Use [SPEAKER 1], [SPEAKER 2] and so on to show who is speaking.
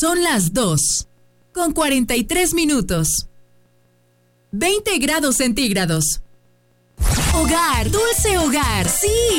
[SPEAKER 1] Son las 2:43. 20 grados centígrados. Hogar, dulce hogar, sí.